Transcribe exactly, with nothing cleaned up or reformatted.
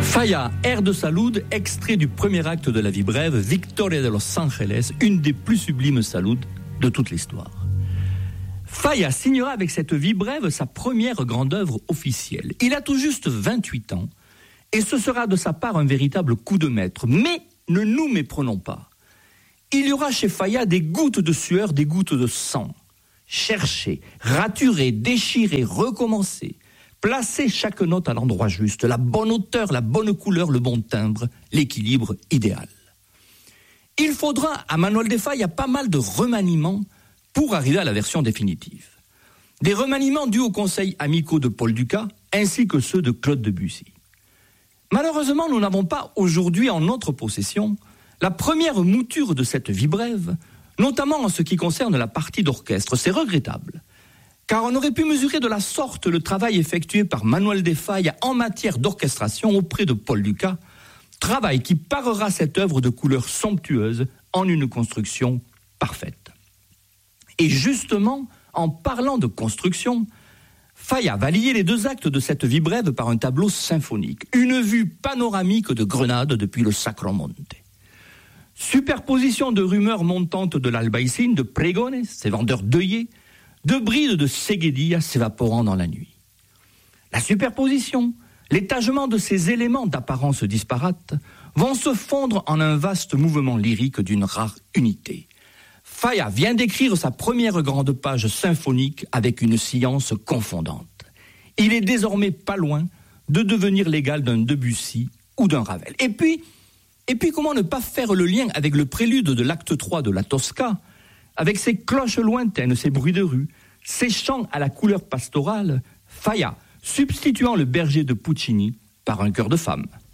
Falla, air de Salud, extrait du premier acte de la vie brève, Victoria de Los Angeles, une des plus sublimes saludes de toute l'histoire. Falla signera avec cette vie brève sa première grande œuvre officielle. Il a tout juste vingt-huit ans, et ce sera de sa part un véritable coup de maître. Mais ne nous méprenons pas. Il y aura chez Falla des gouttes de sueur, des gouttes de sang. Chercher, raturer, déchirer, recommencer. Placer chaque note à l'endroit juste, la bonne hauteur, la bonne couleur, le bon timbre, l'équilibre idéal. Il faudra à Manuel de Falla pas mal de remaniements pour arriver à la version définitive. Des remaniements dus aux conseils amicaux de Paul Dukas ainsi que ceux de Claude Debussy. Malheureusement, nous n'avons pas aujourd'hui en notre possession la première mouture de cette vie brève, notamment en ce qui concerne la partie d'orchestre. C'est regrettable. Car on aurait pu mesurer de la sorte le travail effectué par Manuel de Falla en matière d'orchestration auprès de Paul Dukas, travail qui parera cette œuvre de couleur somptueuse en une construction parfaite. Et justement, en parlant de construction, Falla va lier les deux actes de cette vie brève par un tableau symphonique, une vue panoramique de Grenade depuis le Sacromonte. Superposition de rumeurs montantes de l'Albaicín, de Pregones, ces vendeurs d'œillets, de brides de Seguedilla s'évaporant dans la nuit. La superposition, l'étagement de ces éléments d'apparence disparate vont se fondre en un vaste mouvement lyrique d'une rare unité. Falla vient d'écrire sa première grande page symphonique avec une science confondante. Il est désormais pas loin de devenir l'égal d'un Debussy ou d'un Ravel. Et puis, et puis comment ne pas faire le lien avec le prélude de l'acte trois de la Tosca, avec ses cloches lointaines, ses bruits de rue, ses chants à la couleur pastorale, Falla substituant le berger de Puccini par un chœur de femmes.